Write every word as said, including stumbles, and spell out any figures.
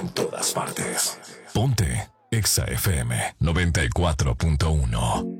en todas partes. Ponte Exa F M noventa y cuatro punto uno.